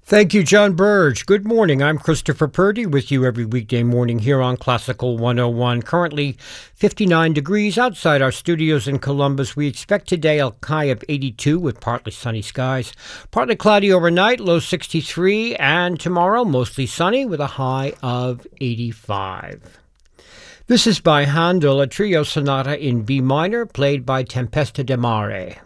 Thank you, John Burge. Good morning. I'm Christopher Purdy with you every weekday morning here on Classical 101. Currently 59 degrees outside our studios in Columbus. We expect today a high of 82 with partly sunny skies. Partly cloudy overnight, low 63, and tomorrow mostly sunny with a high of 85. This is by Handel, a trio sonata in B minor played by Tempesta di Mare.